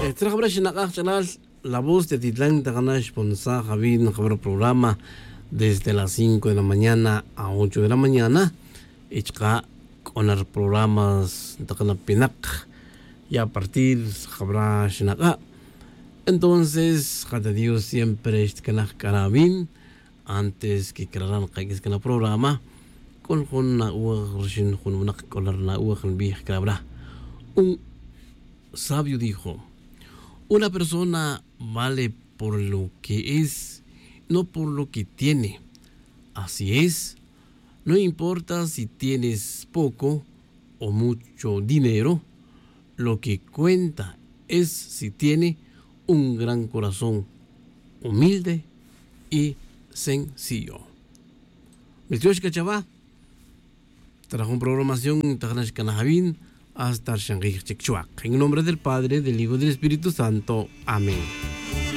Trabajar en la voz de Titlán Taganash Ponza Javín el programa desde las 5 de la mañana a 8 de la mañana. Ichka con los programas de Pinak y a partir de Shinaka. Entonces, cada Dios siempre es que nos carabin antes que crearan que el programa con una uarshin con una colar na uajan bi cabra. Un sabio dijo: una persona vale por lo que es, no por lo que tiene. Así es, no importa si tienes poco o mucho dinero, lo que cuenta es si tiene un gran corazón, humilde y sencillo. Miltioshka Chava, trajo una programación Taganash Kanahabin hasta Shanghai Chekchuak. En nombre del Padre, del Hijo y del Espíritu Santo. Amén.